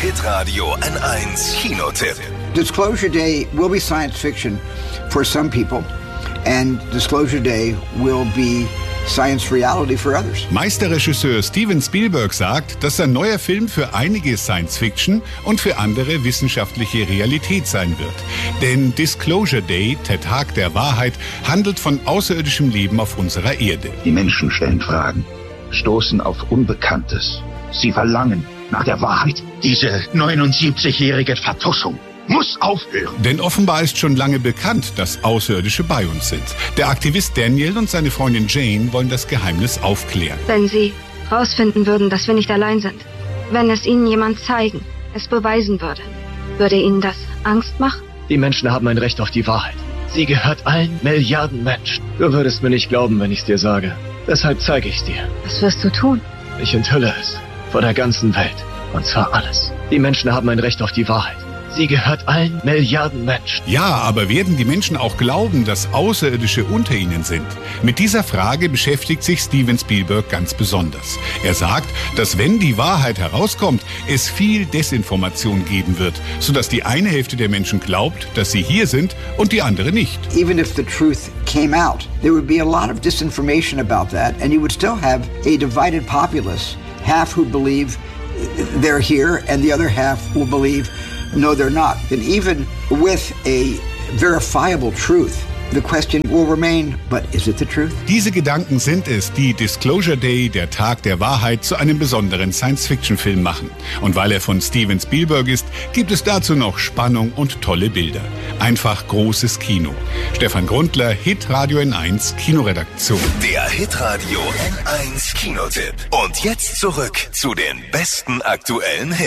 Hitradio N1 Kinotipp. Disclosure Day will be science fiction for some people, and Disclosure Day will be science reality for others. Meisterregisseur Steven Spielberg sagt, dass sein neuer Film für einige Science Fiction und für andere wissenschaftliche Realität sein wird. Denn Disclosure Day, der Tag der Wahrheit, handelt von außerirdischem Leben auf unserer Erde. Die Menschen stellen Fragen, stoßen auf Unbekanntes. Sie verlangen nach der Wahrheit. Diese 79-jährige Vertuschung muss aufhören. Denn offenbar ist schon lange bekannt, dass Außerirdische bei uns sind. Der Aktivist Daniel und seine Freundin Jane wollen das Geheimnis aufklären. Wenn Sie rausfinden würden, dass wir nicht allein sind, wenn es Ihnen jemand zeigen, es beweisen würde Ihnen das Angst machen? Die Menschen haben ein Recht auf die Wahrheit. Sie gehört allen Milliarden Menschen. Du würdest mir nicht glauben, wenn ich es dir sage. Deshalb zeige ich es dir. Was wirst du tun? Ich enthülle es vor der ganzen Welt. Und zwar alles. Die Menschen haben ein Recht auf die Wahrheit. Sie gehört allen Milliarden Menschen. Ja, aber werden die Menschen auch glauben, dass Außerirdische unter ihnen sind? Mit dieser Frage beschäftigt sich Steven Spielberg ganz besonders. Er sagt, dass wenn die Wahrheit herauskommt, es viel Desinformation geben wird, sodass die eine Hälfte der Menschen glaubt, dass sie hier sind und die andere nicht. Even if the truth came out, there would be a lot of disinformation about that, and you would still have a divided populace, half who believe they're here and the other half will believe no, they're not. And even with a verifiable truth, the question will remain, but is it the truth? Diese Gedanken sind es, die Disclosure Day, der Tag der Wahrheit, zu einem besonderen Science-Fiction-Film machen. Und weil er von Steven Spielberg ist, gibt es dazu noch Spannung und tolle Bilder. Einfach großes Kino. Stefan Grundler, Hitradio N1 Kinoredaktion. Der Hitradio N1 Kinotipp. Und jetzt zurück zu den besten aktuellen Hits.